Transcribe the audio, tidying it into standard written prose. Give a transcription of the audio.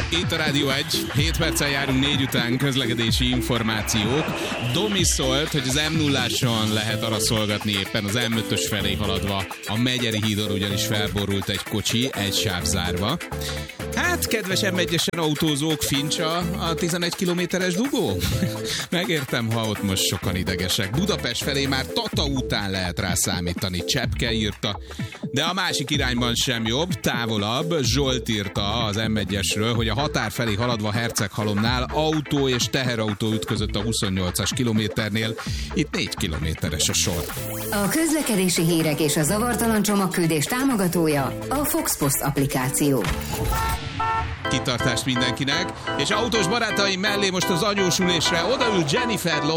Itt a Rádió 1, 7 perccel járunk 4 után, közlekedési információk. Domi szólt, hogy az M0-áson lehet arra szolgatni éppen az M5-ös felé haladva. A Megyeri hídon ugyanis felborult egy kocsi, egy sáv zárva. Hát, kedves M1-esen autózók, Fincsa a 11 kilométeres dugó? Megértem, ha ott most sokan idegesek. Budapest felé már Tata után lehet rá számítani, Csepke írta. De a másik irányban sem jobb, távolabb. Zsolt írta az M1-esről, hogy a határ felé haladva Herceghalomnál autó és teherautó ütközött a 28-as kilométernél. Itt 4 kilométeres a sor. A közlekedési hírek és a zavartalan csomagküldés támogatója a Fox Post applikáció. Kitartást mindenkinek, és autós barátaim mellé most az anyósülésre odaül Jennifer Lopez.